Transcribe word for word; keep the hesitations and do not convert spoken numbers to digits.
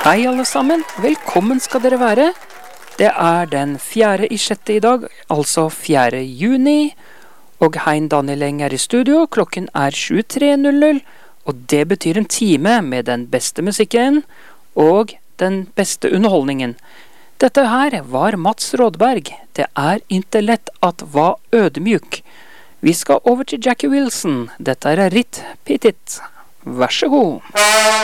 Hei alle sammen, velkommen skal dere være. Det er den fjerde i sjette i dag, altså fjerde juni. Og Hein Daniel Eng er i studio, klokken er tjuetre null null. Og det betyr en time med den beste musikken og den beste underholdningen. Dette her var Mats Rådberg. Det er ikke lett at var ødemjuk. Vi skal over til Jackie Wilson. Dette er Ritt Pittit. Vær så god.